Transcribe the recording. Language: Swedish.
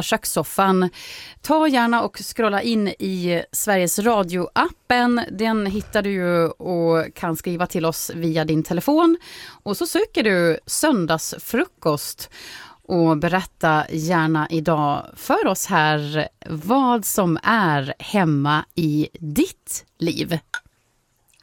kökssoffan. Ta gärna och scrolla in i Sveriges Radio-appen. Den hittar du ju och kan skriva till oss via din telefon. Och så söker du söndagsfrukost och berätta gärna idag för oss här vad som är hemma i ditt liv.